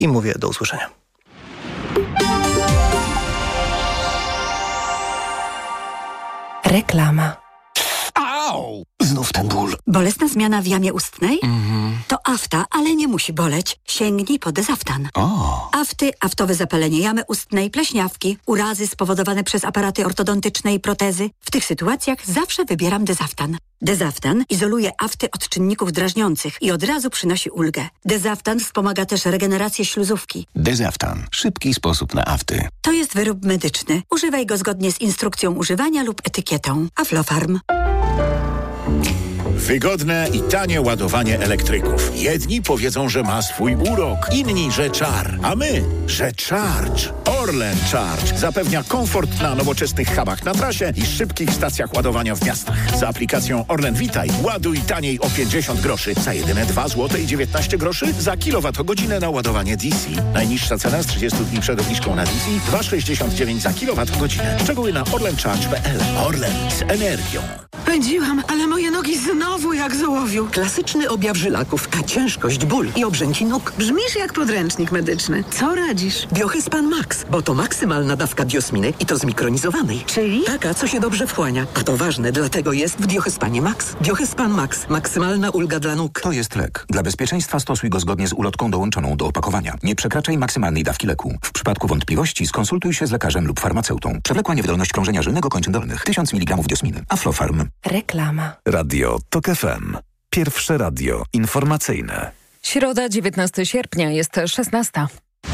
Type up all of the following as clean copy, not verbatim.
i mówię do usłyszenia. Reklama. Au! Znów ten ból. Bolesna zmiana w jamie ustnej? To afta, ale nie musi boleć. Sięgnij po Dezaftan. Afty, aftowe zapalenie jamy ustnej, pleśniawki, urazy spowodowane przez aparaty ortodontyczne i protezy. W tych sytuacjach zawsze wybieram Dezaftan. Dezaftan izoluje afty od czynników drażniących i od razu przynosi ulgę. Dezaftan wspomaga też regenerację śluzówki. Dezaftan. Szybki sposób na afty. To jest wyrób medyczny. Używaj go zgodnie z instrukcją używania lub etykietą. Aflofarm. Wygodne i tanie ładowanie elektryków. Jedni powiedzą, że ma swój urok, inni, że czar, a my, że Charge. Orlen Charge zapewnia komfort na nowoczesnych hubach na trasie i szybkich stacjach ładowania w miastach. Z aplikacją Orlen Witaj ładuj taniej o 50 groszy za jedyne 2 zł i 19 groszy za kilowatogodzinę na ładowanie DC. Najniższa cena z 30 dni przed obniżką na DC 2,69 za kilowatogodzinę. Szczegóły na orlencharge.pl. Orlen z energią. Pędziłam, ale moje nogi znowu jak z ołowiu. Klasyczny objaw żylaków, a ciężkość, ból i obrzęki nóg. Brzmisz jak podręcznik medyczny. Co radzisz? Biohyspan Max, bo to maksymalna dawka biosminy i to zmikronizowanej. Czyli? Taka, co się dobrze wchłania. A to ważne, dlatego jest w Biohyspanie Max. Biohyspan Max. Maksymalna ulga dla nóg. To jest lek. Dla bezpieczeństwa stosuj go zgodnie z ulotką dołączoną do opakowania. Nie przekraczaj maksymalnej dawki leku. W przypadku wątpliwości skonsultuj się z lekarzem lub farmaceutą. Przewlekła niewydolność krążenia żylnego kończyn dolnych. 1000 mg diosminy. Aflofarm. Reklama. Radio TOK FM. Pierwsze radio informacyjne. Środa, 19 sierpnia, jest 16.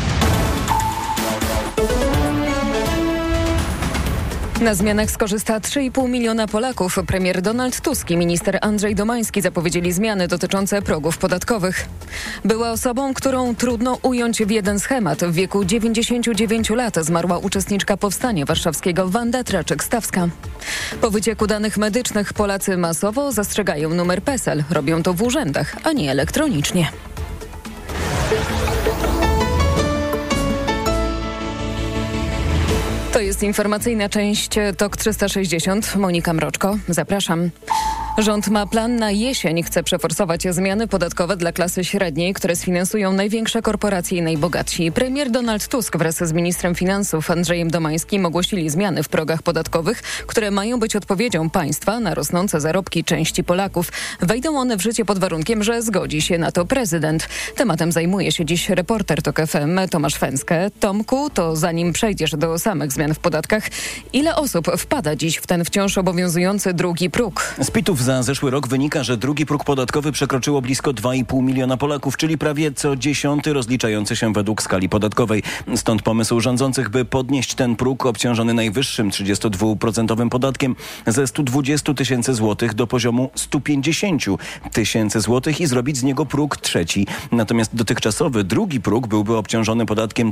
Na zmianach skorzysta 3,5 miliona Polaków. Premier Donald Tusk i minister Andrzej Domański zapowiedzieli zmiany dotyczące progów podatkowych. Była osobą, którą trudno ująć w jeden schemat. W wieku 99 lat zmarła uczestniczka Powstania Warszawskiego Wanda Traczyk-Stawska. Po wycieku danych medycznych Polacy masowo zastrzegają numer PESEL. Robią to w urzędach, a nie elektronicznie. To jest informacyjna część TOK 360. Monika Mroczko, zapraszam. Rząd ma plan na jesień. Chce przeforsować zmiany podatkowe dla klasy średniej, które sfinansują największe korporacje i najbogatsi. Premier Donald Tusk wraz z ministrem finansów Andrzejem Domańskim ogłosili zmiany w progach podatkowych, które mają być odpowiedzią państwa na rosnące zarobki części Polaków. Wejdą one w życie pod warunkiem, że zgodzi się na to prezydent. Tematem zajmuje się dziś reporter TOK FM Tomasz Fęskę. Tomku, to zanim przejdziesz do samych zmian w podatkach, ile osób wpada dziś w ten wciąż obowiązujący drugi próg? Z PIT-ów za zeszły rok wynika, że drugi próg podatkowy przekroczyło blisko 2,5 miliona Polaków, czyli prawie co 10 rozliczający się według skali podatkowej. Stąd pomysł rządzących, by podnieść ten próg obciążony najwyższym 32% podatkiem ze 120 tysięcy złotych do poziomu 150 tysięcy złotych i zrobić z niego próg trzeci. Natomiast dotychczasowy drugi próg byłby obciążony podatkiem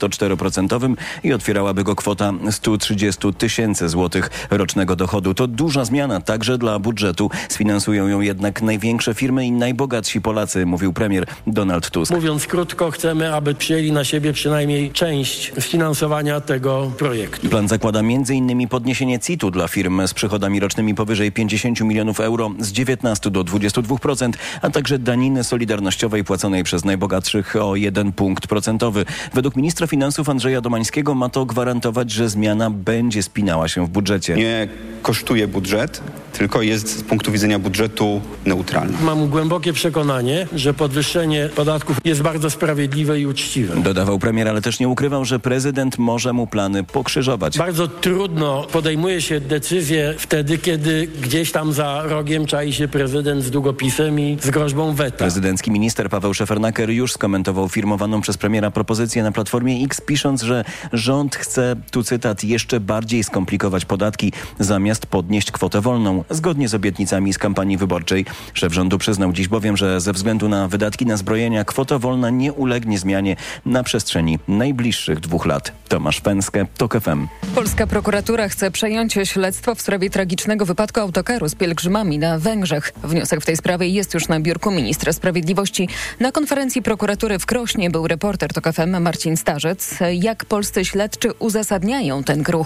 24% i otwierałaby go kwota 130 tysięcy złotych rocznego dochodu. To duża zmiana także dla budżetu. Sfinansują ją jednak największe firmy i najbogatsi Polacy, mówił premier Donald Tusk. Mówiąc krótko, chcemy, aby przyjęli na siebie przynajmniej część finansowania tego projektu. Plan zakłada m.in. podniesienie CIT-u dla firm z przychodami rocznymi powyżej 50 milionów euro z 19 do 22%, a także daniny solidarnościowej płaconej przez najbogatszych o 1 punkt procentowy. Według ministra finansów Andrzeja Domańskiego ma to gwarantować, że zmiana będzie spinała się w budżecie. Nie kosztuje budżet, tylko jest z punktu widzenia budżetu neutralny. Mam głębokie przekonanie, że podwyższenie podatków jest bardzo sprawiedliwe i uczciwe. Dodawał premier, ale też nie ukrywał, że prezydent może mu plany pokrzyżować. Bardzo trudno podejmuje się decyzję wtedy, kiedy gdzieś tam za rogiem czai się prezydent z długopisem i z groźbą weta. Prezydencki minister Paweł Szefernaker już skomentował firmowaną przez premiera propozycję na Platformie X, pisząc, że rząd chce, tu cytat, jeszcze bardziej skomplikować podatki, zamiast podnieść kwotę wolną, zgodnie z obietnicami z kampanii wyborczej. Szef rządu przyznał dziś bowiem, że ze względu na wydatki na zbrojenia kwota wolna nie ulegnie zmianie na przestrzeni najbliższych 2 lat. Tomasz Fęskę, TOK FM. Polska prokuratura chce przejąć śledztwo w sprawie tragicznego wypadku autokaru z pielgrzymami na Węgrzech. Wniosek w tej sprawie jest już na biurku ministra sprawiedliwości. Na konferencji prokuratury w Krośnie był reporter TOK FM Marcin Starzec. Jak polscy śledczy uzasadniają ten ruch?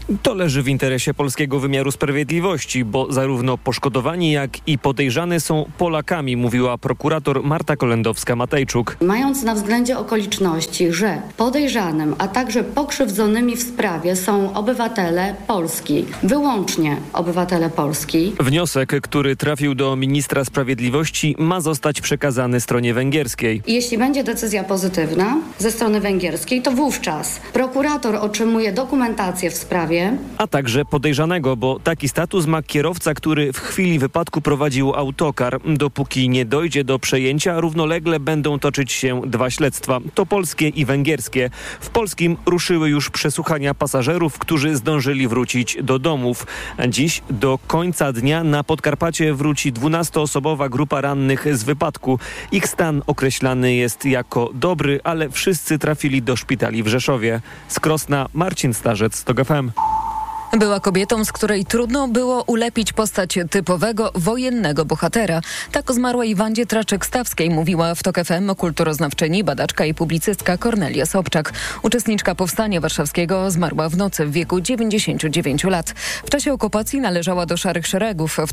To leży w interesie polskiego wymiaru sprawiedliwości, bo zarówno poszkodowani, jak i podejrzany są Polakami, mówiła prokurator Marta Kolendowska-Matejczuk. Mając na względzie okoliczności, że podejrzanym, a także pokrzywdzonymi w sprawie są obywatele Polski, wyłącznie obywatele Polski. Wniosek, który trafił do ministra sprawiedliwości, ma zostać przekazany stronie węgierskiej. Jeśli będzie decyzja pozytywna ze strony węgierskiej, to wówczas prokurator otrzymuje dokumentację w sprawie. A także podejrzanego, bo taki status ma kierowca, który w chwili wypadku prowadził autokar. Dopóki nie dojdzie do przejęcia, równolegle będą toczyć się 2 śledztwa. To polskie i węgierskie. W polskim ruszyły już przesłuchania pasażerów, którzy zdążyli wrócić do domów. Dziś do końca dnia na Podkarpacie wróci 12-osobowa grupa rannych z wypadku. Ich stan określany jest jako dobry, ale wszyscy trafili do szpitali w Rzeszowie. Z Krosna Marcin Starzec, TOG FM. Była kobietą, z której trudno było ulepić postać typowego wojennego bohatera. Tak o zmarłej Wandzie Traczyk-Stawskiej mówiła w TOG FM kulturoznawczyni, badaczka i publicystka Kornelia Sobczak. Uczestniczka Powstania Warszawskiego zmarła w nocy w wieku 99 lat. W czasie okupacji należała do Szarych Szeregów. W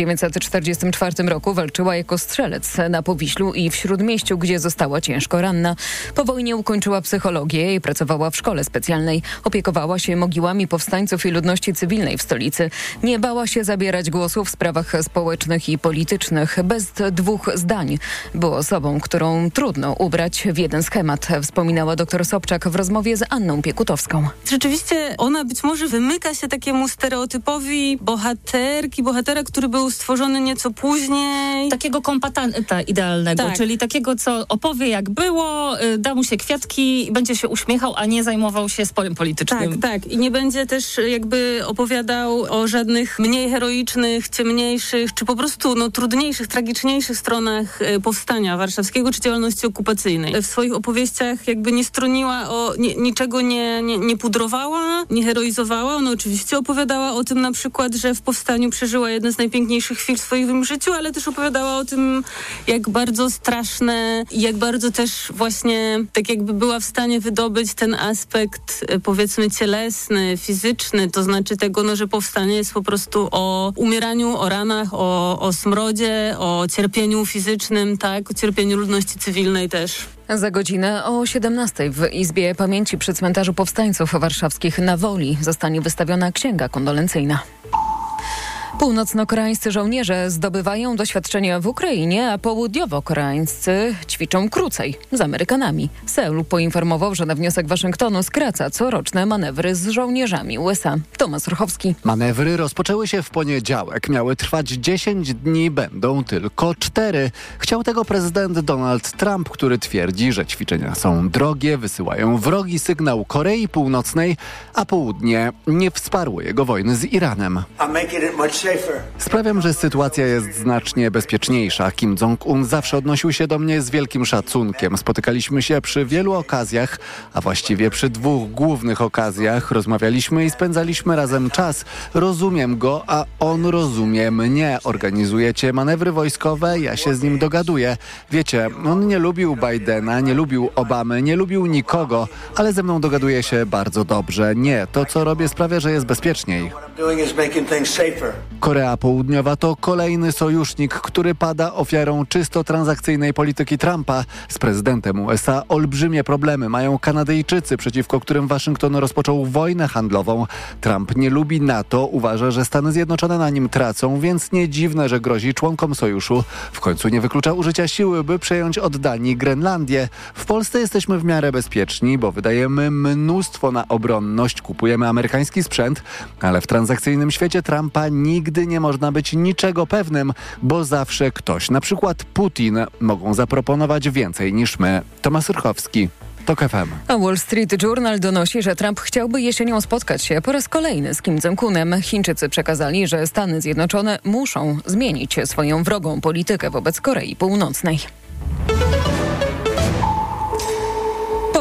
1944 roku walczyła jako strzelec na Powiślu i w Śródmieściu, gdzie została ciężko ranna. Po wojnie ukończyła psychologię i pracowała w szkole specjalnej. Opiekowała się mogiłami powstańców i ludności cywilnej w stolicy. Nie bała się zabierać głosu w sprawach społecznych i politycznych. Bez 2 zdań. Była osobą, którą trudno ubrać w jeden schemat, wspominała dr Sobczak w rozmowie z Anną Piekutowską. Rzeczywiście ona być może wymyka się takiemu stereotypowi bohatera, który był stworzony nieco później. Takiego kompatanta idealnego, tak. Czyli takiego, co opowie jak było, da mu się kwiatki, będzie się uśmiechał, a nie zajmował się sporem politycznym. Tak. I nie będzie też jakby opowiadał o żadnych mniej heroicznych, ciemniejszych, czy po prostu trudniejszych, tragiczniejszych stronach powstania warszawskiego, czy działalności okupacyjnej. W swoich opowieściach jakby nie stroniła, niczego nie pudrowała, nie heroizowała. Ona oczywiście opowiadała o tym na przykład, że w powstaniu przeżyła jedne z najpiękniejszych chwil w swoim życiu, ale też opowiadała o tym, jak bardzo straszne i jak bardzo też właśnie tak jakby była w stanie wydobyć ten aspekt powiedzmy cielesny, fizyczny, to znaczy tego, że powstanie jest po prostu o umieraniu, o ranach, o smrodzie, o cierpieniu fizycznym, tak, o cierpieniu ludności cywilnej też. Za godzinę o 17:00 w Izbie Pamięci przy Cmentarzu Powstańców Warszawskich na Woli zostanie wystawiona księga kondolencyjna. Północno-koreańscy żołnierze zdobywają doświadczenia w Ukrainie, a południowo-koreańscy ćwiczą krócej z Amerykanami. Seul poinformował, że na wniosek Waszyngtonu skraca coroczne manewry z żołnierzami USA. Tomasz Ruchowski. Manewry rozpoczęły się w poniedziałek. Miały trwać 10 dni, będą tylko 4. Chciał tego prezydent Donald Trump, który twierdzi, że ćwiczenia są drogie, wysyłają wrogi sygnał Korei Północnej, a południe nie wsparło jego wojny z Iranem. Sprawiam, że sytuacja jest znacznie bezpieczniejsza. Kim Jong-un zawsze odnosił się do mnie z wielkim szacunkiem. Spotykaliśmy się przy wielu okazjach, a właściwie przy 2 głównych okazjach. Rozmawialiśmy i spędzaliśmy razem czas. Rozumiem go, a on rozumie mnie. Organizujecie manewry wojskowe, ja się z nim dogaduję. Wiecie, on nie lubił Bidena, nie lubił Obamy, nie lubił nikogo, ale ze mną dogaduje się bardzo dobrze. Nie, to co robię sprawia, że jest bezpieczniej. Korea Południowa to kolejny sojusznik, który pada ofiarą czysto transakcyjnej polityki Trumpa. Z prezydentem USA olbrzymie problemy mają Kanadyjczycy, przeciwko którym Waszyngton rozpoczął wojnę handlową. Trump nie lubi NATO, uważa, że Stany Zjednoczone na nim tracą, więc nie dziwne, że grozi członkom sojuszu. W końcu nie wyklucza użycia siły, by przejąć od Danii Grenlandię. W Polsce jesteśmy w miarę bezpieczni, bo wydajemy mnóstwo na obronność, kupujemy amerykański sprzęt, ale w transakcyjnym świecie Trumpa nigdy nie można być niczego pewnym, bo zawsze ktoś, na przykład Putin, mogą zaproponować więcej niż my. Tomasz Rchowski, TOG FM. A Wall Street Journal donosi, że Trump chciałby jesienią spotkać się po raz kolejny z Kim Jong-unem. Chińczycy przekazali, że Stany Zjednoczone muszą zmienić swoją wrogą politykę wobec Korei Północnej. Po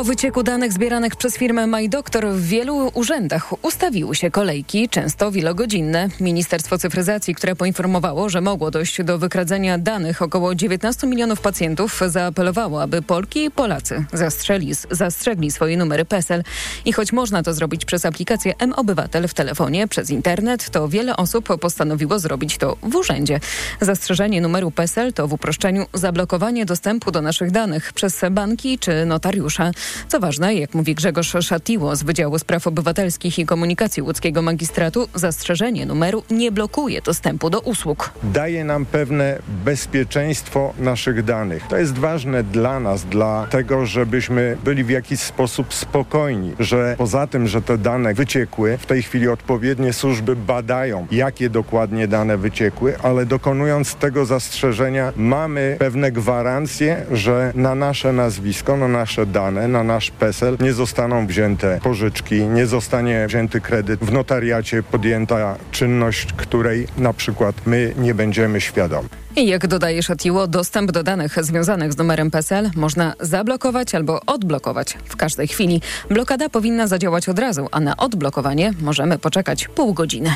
Po wycieku danych zbieranych przez firmę MyDoktor w wielu urzędach ustawiły się kolejki, często wielogodzinne. Ministerstwo Cyfryzacji, które poinformowało, że mogło dojść do wykradzenia danych około 19 milionów pacjentów, zaapelowało, aby Polki i Polacy zastrzegli swoje numery PESEL. I choć można to zrobić przez aplikację mObywatel w telefonie, przez internet, to wiele osób postanowiło zrobić to w urzędzie. Zastrzeżenie numeru PESEL to w uproszczeniu zablokowanie dostępu do naszych danych przez banki czy notariusza. Co ważne, jak mówi Grzegorz Szatiło z Wydziału Spraw Obywatelskich i Komunikacji Łódzkiego Magistratu, zastrzeżenie numeru nie blokuje dostępu do usług. Daje nam pewne bezpieczeństwo naszych danych. To jest ważne dla nas, dlatego żebyśmy byli w jakiś sposób spokojni, że poza tym, że te dane wyciekły, w tej chwili odpowiednie służby badają, jakie dokładnie dane wyciekły, ale dokonując tego zastrzeżenia mamy pewne gwarancje, że na nasze nazwisko, na nasze dane, na nasz PESEL nie zostaną wzięte pożyczki, nie zostanie wzięty kredyt, w notariacie podjęta czynność, której na przykład my nie będziemy świadomi. I jak dodaje Szatiło, dostęp do danych związanych z numerem PESEL można zablokować albo odblokować w każdej chwili. Blokada powinna zadziałać od razu, a na odblokowanie możemy poczekać pół godziny.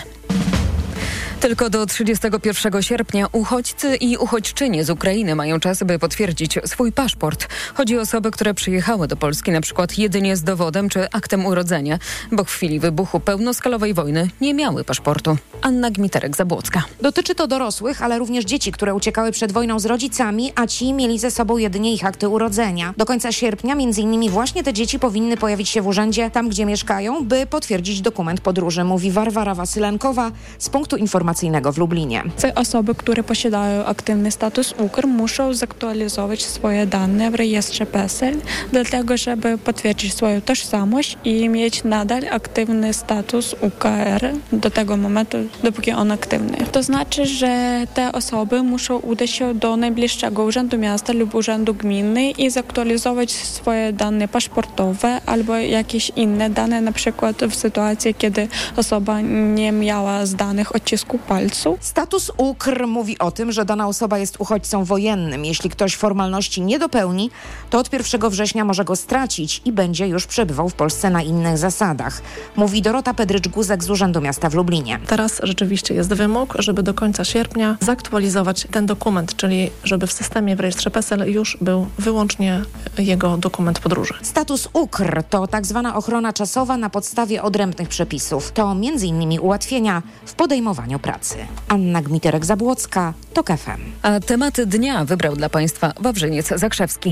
Tylko do 31 sierpnia uchodźcy i uchodźczynie z Ukrainy mają czas, by potwierdzić swój paszport. Chodzi o osoby, które przyjechały do Polski na przykład jedynie z dowodem czy aktem urodzenia, bo w chwili wybuchu pełnoskalowej wojny nie miały paszportu. Anna Gmiterek-Zabłocka. Dotyczy to dorosłych, ale również dzieci, które uciekały przed wojną z rodzicami, a ci mieli ze sobą jedynie ich akty urodzenia. Do końca sierpnia m.in. właśnie te dzieci powinny pojawić się w urzędzie tam, gdzie mieszkają, by potwierdzić dokument podróży, mówi Warwara Wasylenkowa z punktu informacyjnego w Lublinie. Te osoby, które posiadają aktywny status UKR, muszą zaktualizować swoje dane w rejestrze PESEL, dlatego żeby potwierdzić swoją tożsamość i mieć nadal aktywny status UKR do tego momentu, dopóki on aktywny. To znaczy, że te osoby muszą udać się do najbliższego urzędu miasta lub urzędu gminy i zaktualizować swoje dane paszportowe albo jakieś inne dane, na przykład w sytuacji, kiedy osoba nie miała zdanych odcisków palcu. Status UKR mówi o tym, że dana osoba jest uchodźcą wojennym. Jeśli ktoś formalności nie dopełni, to od 1 września może go stracić i będzie już przebywał w Polsce na innych zasadach. Mówi Dorota Pedrycz-Guzek z Urzędu Miasta w Lublinie. Teraz rzeczywiście jest wymóg, żeby do końca sierpnia zaktualizować ten dokument, czyli żeby w systemie w rejestrze PESEL już był wyłącznie jego dokument podróży. Status UKR to tak zwana ochrona czasowa na podstawie odrębnych przepisów. To m.in. ułatwienia w podejmowaniu pracy. Anna Gmiterek-Zabłocka, TOK FM. A tematy dnia wybrał dla Państwa Wawrzyniec Zakrzewski.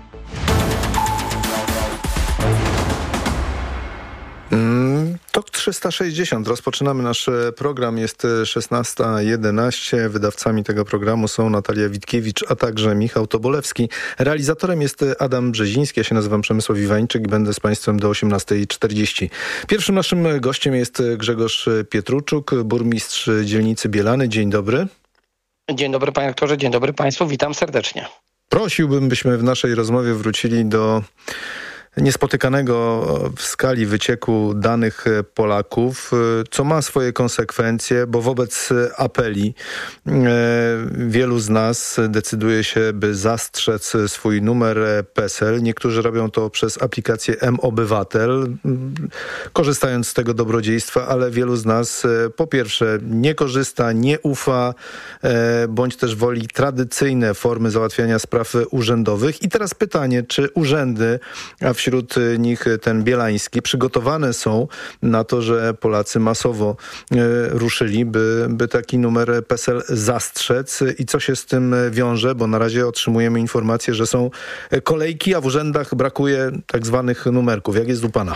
TOK 360. Rozpoczynamy nasz program. Jest 16:11. Wydawcami tego programu są Natalia Witkiewicz, a także Michał Tobolewski. Realizatorem jest Adam Brzeziński. Ja się nazywam Przemysław Iwańczyk i będę z Państwem do 18:40. Pierwszym naszym gościem jest Grzegorz Pietruczuk, burmistrz dzielnicy Bielany. Dzień dobry. Dzień dobry panie rektorze, dzień dobry państwu. Witam serdecznie. Prosiłbym, byśmy w naszej rozmowie wrócili do niespotykanego w skali wycieku danych Polaków, co ma swoje konsekwencje, bo wobec apeli wielu z nas decyduje się, by zastrzec swój numer PESEL. Niektórzy robią to przez aplikację mObywatel, korzystając z tego dobrodziejstwa, ale wielu z nas po pierwsze nie korzysta, nie ufa, bądź też woli tradycyjne formy załatwiania spraw urzędowych. I teraz pytanie, czy urzędy, a wśród nich ten bielański, przygotowane są na to, że Polacy masowo ruszyli, by taki numer PESEL zastrzec i co się z tym wiąże, bo na razie otrzymujemy informację, że są kolejki, a w urzędach brakuje tak zwanych numerków. Jak jest u pana?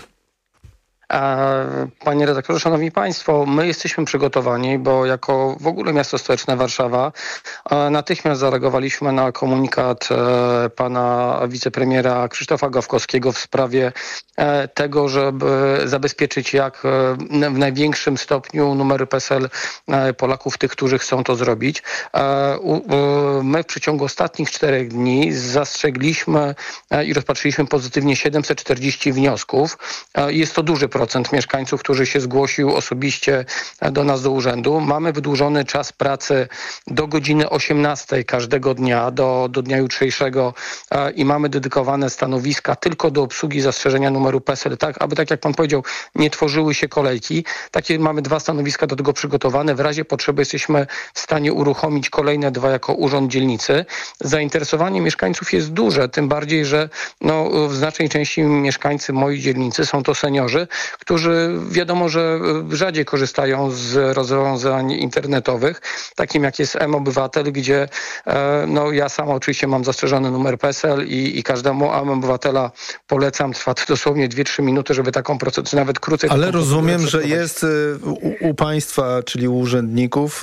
Panie redaktorze, szanowni państwo, my jesteśmy przygotowani, bo jako w ogóle miasto stołeczne Warszawa natychmiast zareagowaliśmy na komunikat pana wicepremiera Krzysztofa Gawkowskiego w sprawie tego, żeby zabezpieczyć jak w największym stopniu numery PESEL Polaków, tych, którzy chcą to zrobić. My w przeciągu ostatnich 4 dni zastrzegliśmy i rozpatrzyliśmy pozytywnie 740 wniosków. Jest to duży 50% mieszkańców, którzy się zgłosił osobiście do nas do urzędu. Mamy wydłużony czas pracy do godziny 18 każdego dnia, do dnia jutrzejszego i mamy dedykowane stanowiska tylko do obsługi zastrzeżenia numeru PESEL, tak aby, tak jak pan powiedział, nie tworzyły się kolejki. Takie mamy 2 stanowiska do tego przygotowane. W razie potrzeby jesteśmy w stanie uruchomić kolejne 2 jako urząd dzielnicy. Zainteresowanie mieszkańców jest duże, tym bardziej, że w znacznej części mieszkańcy mojej dzielnicy są to seniorzy, którzy wiadomo, że rzadziej korzystają z rozwiązań internetowych, takim jak jest M-Obywatel, gdzie ja sam oczywiście mam zastrzeżony numer PESEL i każdemu M-Obywatela polecam, trwa to dosłownie 2-3 minuty, żeby taką procedurę, czy nawet krócej. Ale rozumiem, że jest u państwa, czyli u urzędników,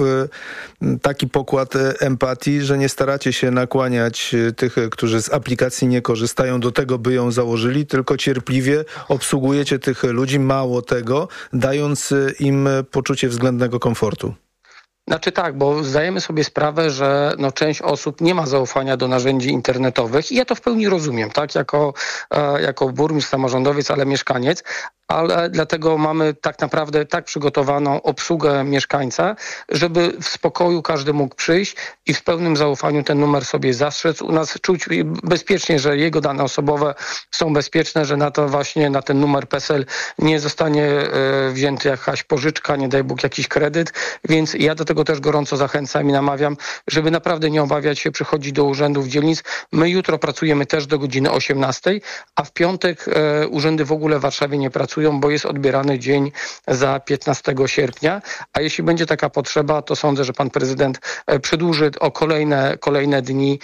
taki pokład empatii, że nie staracie się nakłaniać tych, którzy z aplikacji nie korzystają, do tego, by ją założyli, tylko cierpliwie obsługujecie tych ludzi, mało tego, dając im poczucie względnego komfortu. Znaczy tak, bo zdajemy sobie sprawę, że część osób nie ma zaufania do narzędzi internetowych i ja to w pełni rozumiem, tak, jako burmistrz, samorządowiec, ale mieszkaniec, ale dlatego mamy tak naprawdę tak przygotowaną obsługę mieszkańca, żeby w spokoju każdy mógł przyjść i w pełnym zaufaniu ten numer sobie zastrzec. U nas czuć bezpiecznie, że jego dane osobowe są bezpieczne, że na ten numer PESEL nie zostanie wzięty jakaś pożyczka, nie daj Bóg jakiś kredyt, więc ja do tego też gorąco zachęcam i namawiam, żeby naprawdę nie obawiać się przychodzić do urzędów dzielnic. My jutro pracujemy też do godziny 18, a w piątek urzędy w ogóle w Warszawie nie pracują, bo jest odbierany dzień za 15 sierpnia, a jeśli będzie taka potrzeba, to sądzę, że pan prezydent przedłuży o kolejne dni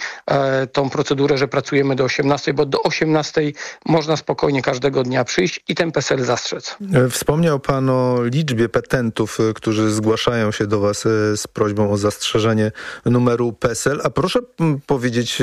tą procedurę, że pracujemy do 18, bo do 18 można spokojnie każdego dnia przyjść i ten PESEL zastrzec. Wspomniał pan o liczbie petentów, którzy zgłaszają się do was z prośbą o zastrzeżenie numeru PESEL, a proszę powiedzieć,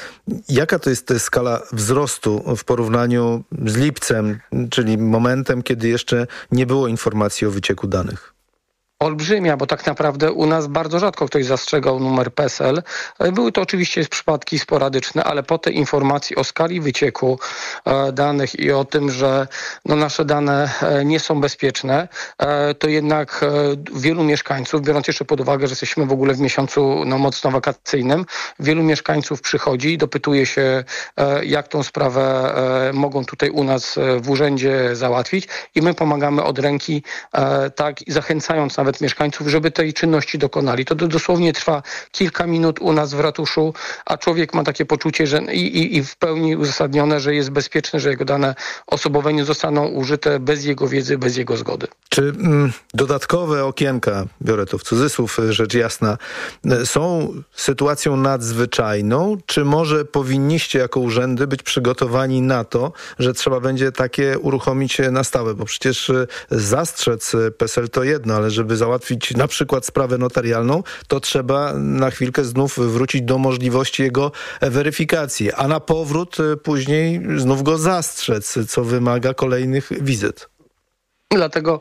jaka to jest skala wzrostu w porównaniu z lipcem, czyli momentem, kiedy jeszcze nie było informacji o wycieku danych? Olbrzymia, bo tak naprawdę u nas bardzo rzadko ktoś zastrzegał numer PESEL. Były to oczywiście przypadki sporadyczne, ale po tej informacji o skali wycieku danych i o tym, że nasze dane nie są bezpieczne, to jednak wielu mieszkańców, biorąc jeszcze pod uwagę, że jesteśmy w ogóle w miesiącu mocno wakacyjnym, wielu mieszkańców przychodzi i dopytuje się, jak tą sprawę mogą tutaj u nas w urzędzie załatwić i my pomagamy od ręki, tak, zachęcając nawet mieszkańców, żeby tej czynności dokonali. To dosłownie trwa kilka minut u nas w ratuszu, a człowiek ma takie poczucie, że i w pełni uzasadnione, że jest bezpieczny, że jego dane osobowe nie zostaną użyte bez jego wiedzy, bez jego zgody. Czy dodatkowe okienka, biorę to w cudzysłów, rzecz jasna, są sytuacją nadzwyczajną, czy może powinniście jako urzędy być przygotowani na to, że trzeba będzie takie uruchomić na stałe? Bo przecież zastrzec PESEL to jedno, ale żeby załatwić na przykład sprawę notarialną, to trzeba na chwilkę znów wrócić do możliwości jego weryfikacji, a na powrót później znów go zastrzec, co wymaga kolejnych wizyt. Dlatego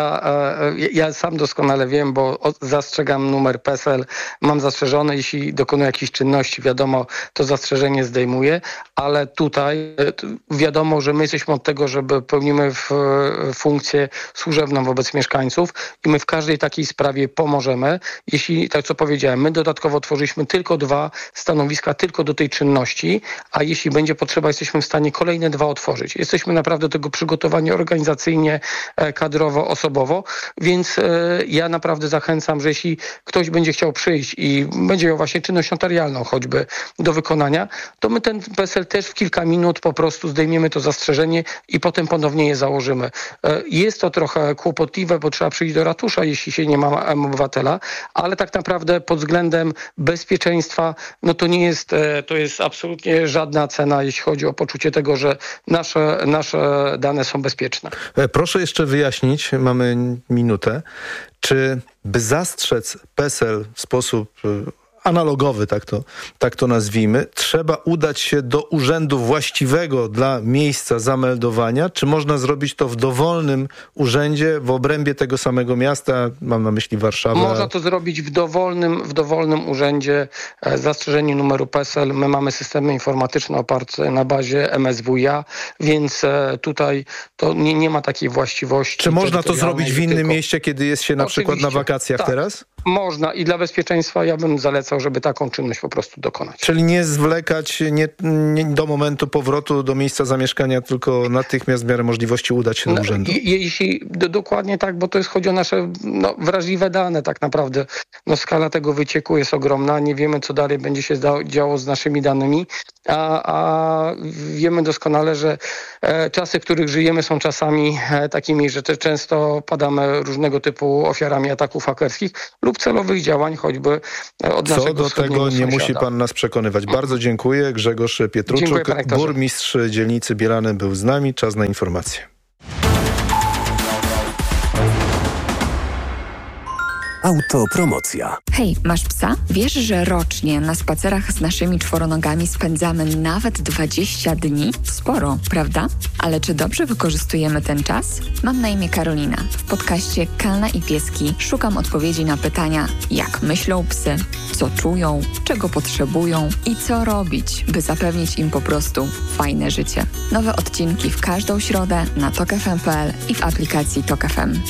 ja sam doskonale wiem, bo zastrzegam numer PESEL, mam zastrzeżony, jeśli dokonuję jakichś czynności, wiadomo, to zastrzeżenie zdejmuję, ale tutaj wiadomo, że my jesteśmy od tego, żeby pełnimy funkcję służebną wobec mieszkańców i my w każdej takiej sprawie pomożemy. Jeśli, tak co powiedziałem, my dodatkowo tworzyliśmy tylko 2 stanowiska, tylko do tej czynności, a jeśli będzie potrzeba, jesteśmy w stanie kolejne 2 otworzyć. Jesteśmy naprawdę do tego przygotowani organizacyjnie, kadrowo, osobowo, więc ja naprawdę zachęcam, że jeśli ktoś będzie chciał przyjść i będzie miał właśnie czynność notarialną choćby do wykonania, to my ten PESEL też w kilka minut po prostu zdejmiemy to zastrzeżenie i potem ponownie je założymy. Jest to trochę kłopotliwe, bo trzeba przyjść do ratusza, jeśli się nie ma obywatela, ale tak naprawdę pod względem bezpieczeństwa, to nie jest, to jest absolutnie żadna cena, jeśli chodzi o poczucie tego, że nasze dane są bezpieczne. Proszę jeszcze wyjaśnić, mamy minutę, czy by zastrzec PESEL w sposób analogowy, tak to nazwijmy, trzeba udać się do urzędu właściwego dla miejsca zameldowania, czy można zrobić to w dowolnym urzędzie w obrębie tego samego miasta, mam na myśli Warszawę? Można to zrobić w dowolnym urzędzie z zastrzeżeniem numeru PESEL. My mamy systemy informatyczne oparte na bazie MSWiA, więc tutaj to nie ma takiej właściwości. Czy można to zrobić w innym mieście, kiedy jest się na przykład na wakacjach teraz? Można i dla bezpieczeństwa ja bym zalecał, żeby taką czynność po prostu dokonać. Czyli nie zwlekać nie do momentu powrotu do miejsca zamieszkania, tylko natychmiast w miarę możliwości udać się do urzędu? Jeśli dokładnie tak, bo to chodzi o nasze wrażliwe dane tak naprawdę. Skala tego wycieku jest ogromna, nie wiemy, co dalej będzie się działo z naszymi danymi, a wiemy doskonale, że czasy, w których żyjemy, są czasami takimi, że często padamy różnego typu ofiarami ataków hakerskich lub celowych działań, choćby od naszego Co do tego nie musi pan nas przekonywać. Bardzo dziękuję. Grzegorz Pietruczuk, burmistrz dzielnicy Bielany był z nami. Czas na informacje. Autopromocja. Hej, masz psa? Wiesz, że rocznie na spacerach z naszymi czworonogami spędzamy nawet 20 dni? Sporo, prawda? Ale czy dobrze wykorzystujemy ten czas? Mam na imię Karolina. W podcaście Kalna i Pieski szukam odpowiedzi na pytania, jak myślą psy, co czują, czego potrzebują i co robić, by zapewnić im po prostu fajne życie. Nowe odcinki w każdą środę na tokfm.pl i w aplikacji Tok FM.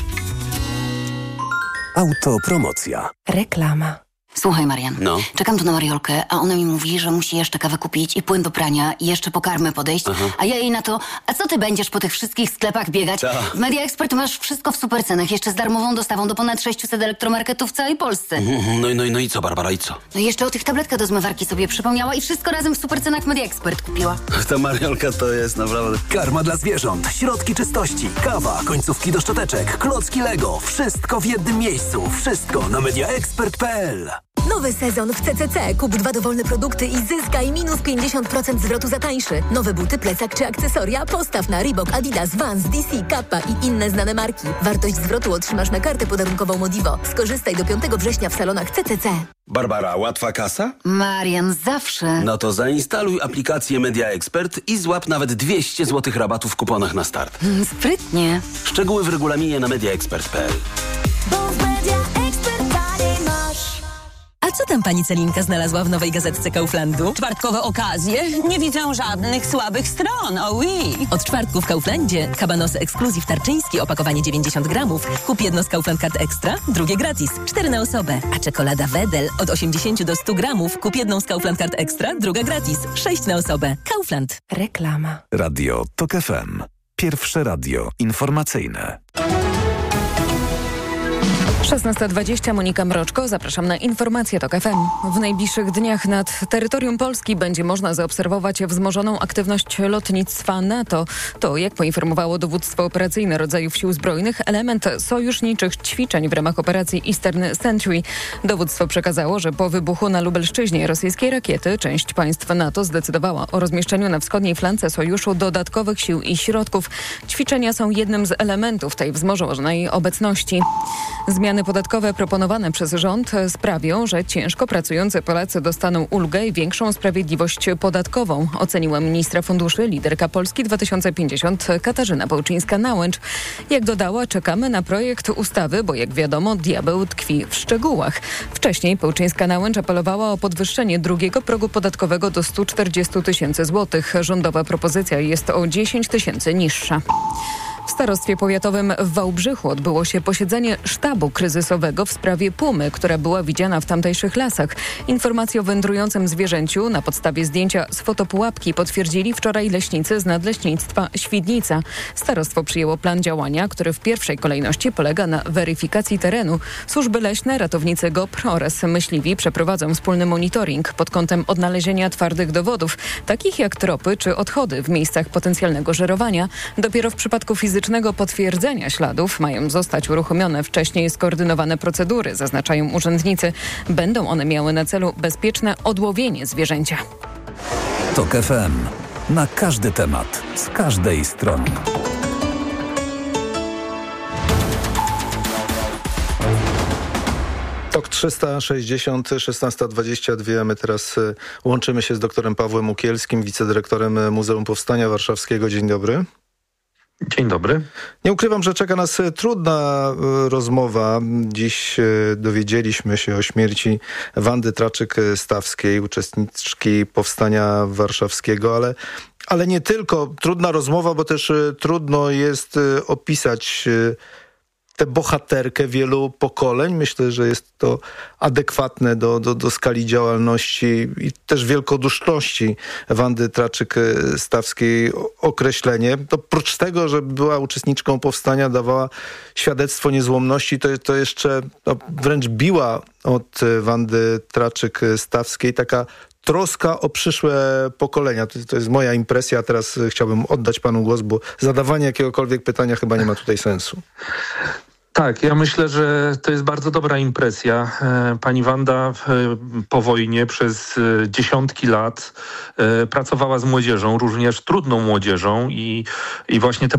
Autopromocja. Reklama. Słuchaj, Marian, czekam tu na Mariolkę, a ona mi mówi, że musi jeszcze kawę kupić i płyn do prania i jeszcze po karmę podejść, a ja jej na to, a co ty będziesz po tych wszystkich sklepach biegać? W Media Expert masz wszystko w super cenach, jeszcze z darmową dostawą do ponad 600 elektromarketów w całej Polsce. No i co, Barbara, i co? No i jeszcze o tych tabletkach do zmywarki sobie przypomniała i wszystko razem w super cenach Media Expert kupiła. Ta Mariolka to jest naprawdę... Karma dla zwierząt, środki czystości, kawa, końcówki do szczoteczek, klocki Lego. Wszystko w jednym miejscu. Wszystko na mediaexpert.pl. Nowy sezon w CCC. Kup 2 dowolne produkty i zyskaj minus 50% zwrotu za tańszy. Nowe buty, plecak czy akcesoria? Postaw na Reebok, Adidas, Vans, DC, Kappa i inne znane marki. Wartość zwrotu otrzymasz na kartę podarunkową Modivo. Skorzystaj do 5 września w salonach CCC. Barbara, łatwa kasa? Marian, zawsze. No to zainstaluj aplikację Media Expert i złap nawet 200 zł rabatu w kuponach na start. Sprytnie. Szczegóły w regulaminie na mediaexpert.pl. A co tam pani Celinka znalazła w nowej gazetce Kauflandu? Czwartkowe okazje? Nie widzę żadnych słabych stron, oui. Od czwartku w Kauflandzie kabanosy ekskluzyw tarczyński, opakowanie 90 gramów. Kup jedno z Kaufland Card Extra, drugie gratis. 4 na osobę. A czekolada Wedel od 80 do 100 gramów. Kup jedną z Kaufland Card Extra, druga gratis. 6 na osobę. Kaufland. Reklama. Radio Tok FM. Pierwsze radio informacyjne. 16:20, Monika Mroczko. Zapraszam na informacje Tok FM. W najbliższych dniach nad terytorium Polski będzie można zaobserwować wzmożoną aktywność lotnictwa NATO. To, jak poinformowało dowództwo operacyjne rodzajów sił zbrojnych, element sojuszniczych ćwiczeń w ramach operacji Eastern Century. Dowództwo przekazało, że po wybuchu na Lubelszczyźnie rosyjskiej rakiety część państw NATO zdecydowała o rozmieszczeniu na wschodniej flance sojuszu dodatkowych sił i środków. Ćwiczenia są jednym z elementów tej wzmożonej obecności. Zmiany podatkowe proponowane przez rząd sprawią, że ciężko pracujący Polacy dostaną ulgę i większą sprawiedliwość podatkową, oceniła ministra funduszy, liderka Polski 2050 Katarzyna Pełczyńska-Nałęcz. Jak dodała, czekamy na projekt ustawy, bo jak wiadomo, diabeł tkwi w szczegółach. Wcześniej Pełczyńska-Nałęcz apelowała o podwyższenie drugiego progu podatkowego do 140 000 złotych. Rządowa propozycja jest o 10 000 niższa. W starostwie powiatowym w Wałbrzychu odbyło się posiedzenie sztabu kryzysowego w sprawie pumy, która była widziana w tamtejszych lasach. Informacje o wędrującym zwierzęciu na podstawie zdjęcia z fotopułapki potwierdzili wczoraj leśnicy z Nadleśnictwa Świdnica. Starostwo przyjęło plan działania, który w pierwszej kolejności polega na weryfikacji terenu. Służby leśne, ratownicy GOPR oraz myśliwi przeprowadzą wspólny monitoring pod kątem odnalezienia twardych dowodów, takich jak tropy czy odchody w miejscach potencjalnego żerowania. Dopiero w przypadku fizycznego potwierdzenia śladów mają zostać uruchomione wcześniej skoordynowane procedury, zaznaczają urzędnicy. Będą one miały na celu bezpieczne odłowienie zwierzęcia. Tok FM. Na każdy temat, z każdej strony. Tok 360, 16:22. My teraz łączymy się z doktorem Pawłem Ukielskim, wicedyrektorem Muzeum Powstania Warszawskiego. Dzień dobry. Dzień dobry. Nie ukrywam, że czeka nas trudna rozmowa. Dziś dowiedzieliśmy się o śmierci Wandy Traczyk-Stawskiej, uczestniczki Powstania Warszawskiego, ale nie tylko. Trudna rozmowa, bo też trudno jest opisać tę bohaterkę wielu pokoleń. Myślę, że jest to adekwatne do skali działalności i też wielkoduszności Wandy Traczyk-Stawskiej określenie. Oprócz tego, że była uczestniczką powstania, dawała świadectwo niezłomności, to jeszcze wręcz biła od Wandy Traczyk-Stawskiej taka troska o przyszłe pokolenia. To jest moja impresja. Teraz chciałbym oddać panu głos, bo zadawanie jakiegokolwiek pytania chyba nie ma tutaj sensu. Tak, ja myślę, że to jest bardzo dobra impresja. Pani Wanda po wojnie przez dziesiątki lat pracowała z młodzieżą, również trudną młodzieżą i właśnie te